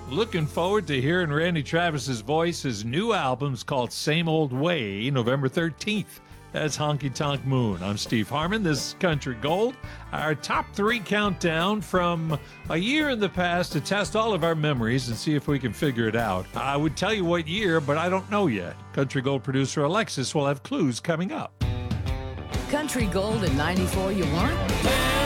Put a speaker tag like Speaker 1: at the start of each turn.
Speaker 1: Looking forward to hearing Randy Travis's voice. His new album's called Same Old Way, November 13th. That's Honky Tonk Moon. I'm Steve Harmon. This is Country Gold, our top 3 countdown from a year in the past to test all of our memories and see if we can figure it out. I would tell you what year, but I don't know yet. Country Gold producer Alexis will have clues coming up.
Speaker 2: Country Gold at 94 you want?